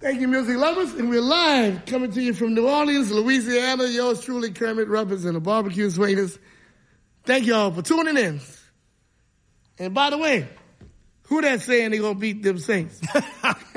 Thank you, music lovers. And we're live coming to you from New Orleans, Louisiana. Yours truly, Kermit Ruffins and the Barbecue Swingers. Thank y'all for tuning in. And by the way, who that saying they gonna beat them Saints?